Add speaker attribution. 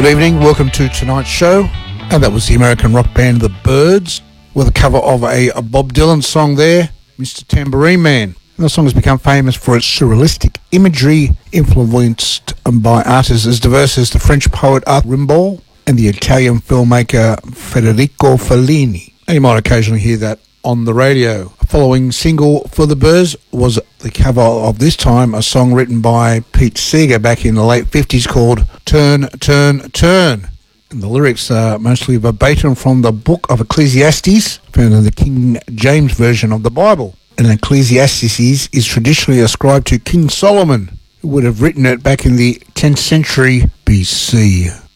Speaker 1: Good evening, welcome to tonight's show. And that was the American rock band The Byrds with a cover of a Bob Dylan song there, Mr. Tambourine Man. And the song has become famous for its surrealistic imagery, influenced by artists as diverse as the French poet Arthur Rimbaud and the Italian filmmaker Federico Fellini. And you might occasionally hear that on the radio. A following single for The Byrds was the cover of this time a song written by Pete Seeger back in the late 50s called Turn, Turn, Turn. And the lyrics are mostly verbatim from the book of Ecclesiastes, found in the King James Version of the Bible. And Ecclesiastes is traditionally ascribed to King Solomon, who would have written it back in the 10th century BC.